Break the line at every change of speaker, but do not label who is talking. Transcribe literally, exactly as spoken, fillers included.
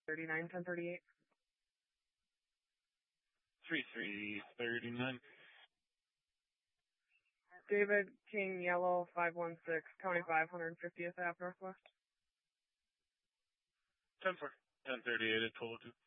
thirty-nine, ten thirty-eight.
three three thirty-nine.
David King Yellow, five one six, County five, one hundred fiftieth Ave Northwest.
ten four. ten thirty-eight, I told you.